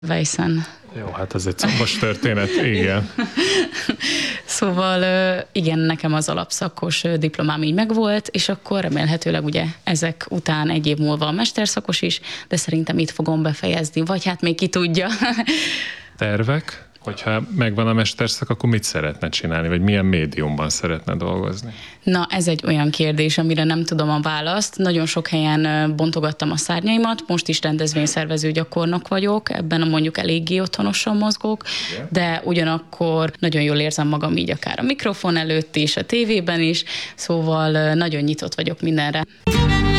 Weissen. Jó, hát ez egy szomos történet, igen. Szóval igen, nekem az alapszakos diplomám így megvolt, és akkor remélhetőleg ugye ezek után egy év múlva a mesterszakos is, de szerintem itt fogom befejezni, vagy hát még ki tudja. Tervek? Hogyha megvan a mesterszak, akkor mit szeretne csinálni, vagy milyen médiumban szeretne dolgozni? Na, ez egy olyan kérdés, amire nem tudom a választ. Nagyon sok helyen bontogattam a szárnyaimat, most is rendezvényszervező gyakornok vagyok, ebben mondjuk eléggé otthonosan mozgok, de ugyanakkor nagyon jól érzem magam így akár a mikrofon előtt is, a tévében is, szóval nagyon nyitott vagyok mindenre.